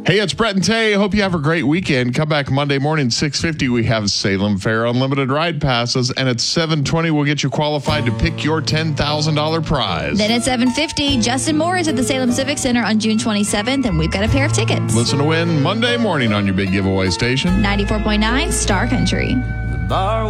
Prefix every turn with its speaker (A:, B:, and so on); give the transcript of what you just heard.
A: Hey, it's Brett and Tay. Hope you have a great weekend. Come back Monday morning, 6:50. We have Salem Fair Unlimited Ride Passes. And at 7:20, we'll get you qualified to pick your $10,000 prize.
B: Then at 7:50, Justin Moore is at the Salem Civic Center on June 27th, and we've got a pair of tickets.
A: Listen to win Monday morning on your big giveaway station.
B: 94.9 Star Country.